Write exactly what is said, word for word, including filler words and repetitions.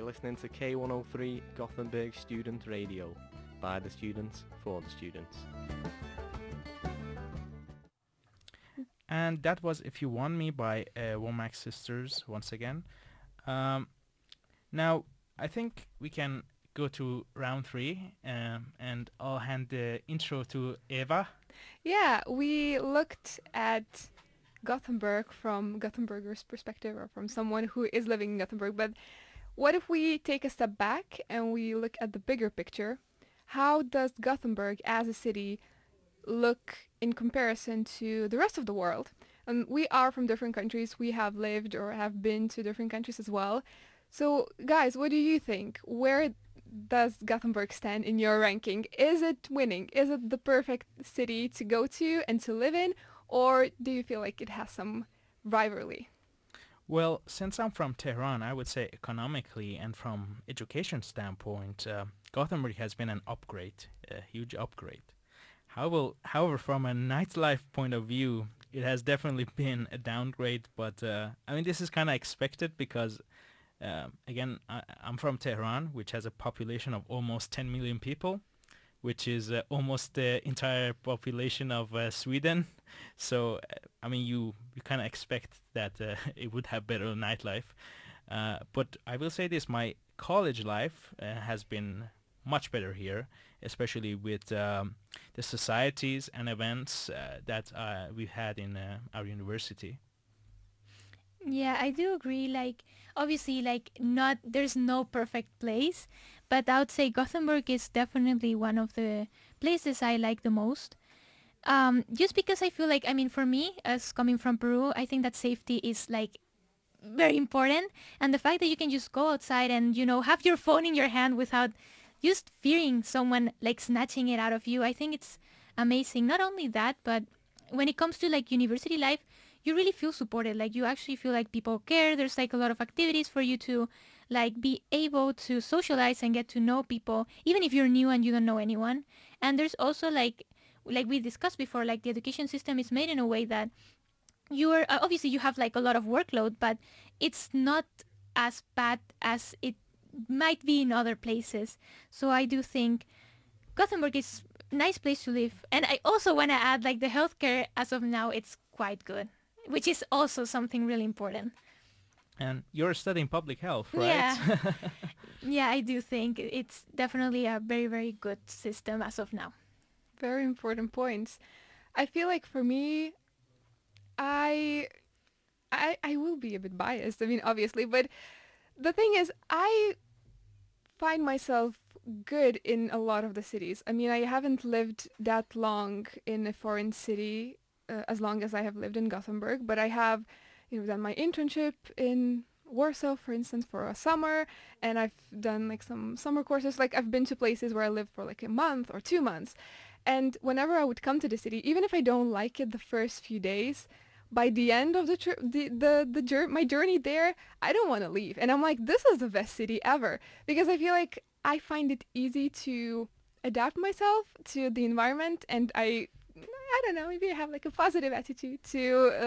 You're listening to K one oh three Gothenburg Student Radio, by the students, for the students. And that was If You Want Me by uh, Womack Sisters once again. Um, now, I think we can go to round three, um, and I'll hand the intro to Eva. Yeah, we looked at Gothenburg from Gothenburger's perspective, or from someone who is living in Gothenburg. But what if we take a step back and we look at the bigger picture? How does Gothenburg as a city look in comparison to the rest of the world? And we are from different countries. We have lived or have been to different countries as well. So, guys, what do you think? Where does Gothenburg stand in your ranking? Is it winning? Is it the perfect city to go to and to live in? Or do you feel like it has some rivalry? Well, since I'm from Tehran, I would say economically and from education standpoint, uh, Gothenburg has been an upgrade, a huge upgrade. However, however, from a nightlife point of view, it has definitely been a downgrade. But uh, I mean, this is kind of expected because, uh, again, I, I'm from Tehran, which has a population of almost ten million people, which is uh, almost the entire population of uh, Sweden. So, uh, I mean, you, you kind of expect that uh, it would have better nightlife. Uh, but I will say this, my college life uh, has been much better here, especially with um, the societies and events uh, that uh, we had in uh, our university. Yeah, I do agree. Like, obviously, like, not there's no perfect place, but I would say Gothenburg is definitely one of the places I like the most. Um, just because I feel like, I mean, for me, as coming from Peru, I think that safety is like very important, and the fact that you can just go outside and you know have your phone in your hand without just fearing someone like snatching it out of you, I think it's amazing. Not only that, but when it comes to like university life, you really feel supported. Like you actually feel like people care. There's like a lot of activities for you to like be able to socialize and get to know people, even if you're new and you don't know anyone. And there's also like, like we discussed before, like the education system is made in a way that you are, uh, obviously you have like a lot of workload, but it's not as bad as it might be in other places. So I do think Gothenburg is a nice place to live. And I also want to add like the healthcare as of now, it's quite good, which is also something really important. And you're studying public health, right? Yeah. Yeah, I do think it's definitely a very, very good system as of now. Very important points. I feel like for me, I, I, I will be a bit biased. I mean, obviously, but the thing is, I find myself good in a lot of the cities. I mean, I haven't lived that long in a foreign city uh, as long as I have lived in Gothenburg, but I have, you know, done my internship in Warsaw, for instance, for a summer, and I've done like some summer courses. Like I've been to places where I lived for like a month or two months. And whenever I would come to the city, even if I don't like it the first few days, by the end of the trip, the the the jour- my journey there, I don't want to leave, and I'm like, this is the best city ever, because I feel like I find it easy to adapt myself to the environment, and I I don't know, maybe I have like a positive attitude to